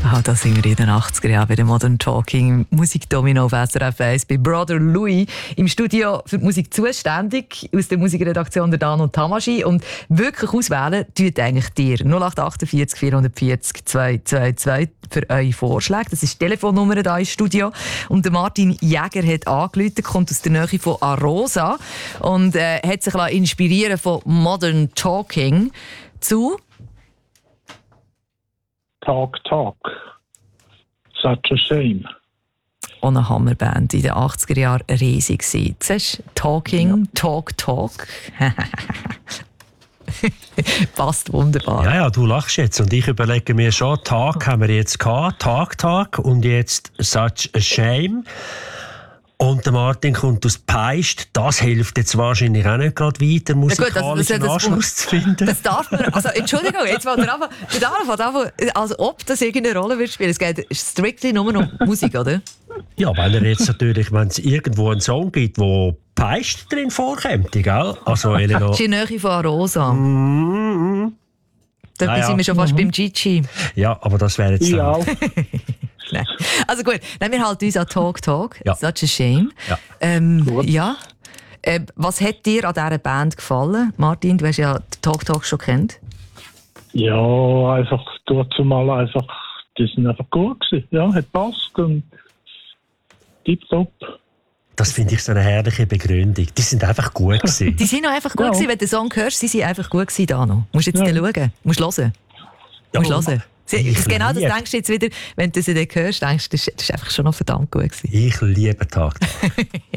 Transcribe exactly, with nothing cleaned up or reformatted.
Ah, da sind wir in den achtziger Jahren bei der Modern Talking. Musikdomino auf S R F eins bei Brother Louis. Im Studio für die Musik zuständig, aus der Musikredaktion der Dano Tamaschi. Und wirklich auswählen tut eigentlich dir. null acht vier acht vier vier null zwei zwei zwei für eure Vorschläge. Das ist die Telefonnummer hier im Studio. Und der Martin Jäger hat angerufen, kommt aus der Nähe von Arosa und äh, hat sich inspirieren von Modern Talking zu Talk, Talk. Such a shame. Und eine Hammerband in den achtziger Jahren riesig war. Siehst du? Talking, ja. Talk, Talk. Passt wunderbar. Ja, ja, du lachst jetzt. Und ich überlege mir schon, Tag haben wir jetzt gehabt, Tag, Tag und jetzt Such a Shame. Und der Martin kommt aus Peist. Das hilft jetzt wahrscheinlich auch nicht gerade weiter, musikalischen ja Anschluss zu finden. Das darf man, also Entschuldigung, jetzt will der Anfang, der Anfang, als ob das irgendeine Rolle wird spielen. Es geht strictly nur um Musik, oder? Ja, wenn er jetzt natürlich, wenn es irgendwo einen Song gibt, wo Peist drin vorkommt, gell? Also Elena... Das ist in der Nähe von Arosa. Mm-hmm. Da naja. sind wir schon fast mm-hmm. beim Gigi. Ja, aber das wäre jetzt... Ja. Nein. Also gut, nein, wir halten uns an Talk Talk. Ja. Such a shame. Ja. Ähm, ja. Äh, was hat dir an dieser Band gefallen? Martin, du hast ja Talk Talk schon kennt. Ja, einfach dort zumal einfach, die sind einfach gut gewesen. Ja, hat passt und tipptopp. Das finde ich so eine herrliche Begründung. Die sind einfach gut gewesen. Die sind auch einfach gut ja. gewesen. Wenn du den Song hörst, sie sind einfach gut gewesen, Dano. Musst jetzt ja. nicht schauen. Du musst hören. Du musst hören. Ich genau liebe. das denkst du jetzt wieder, wenn du sie dann hörst, denkst du, das ist einfach schon noch verdammt gut gewesen. Ich liebe Tag.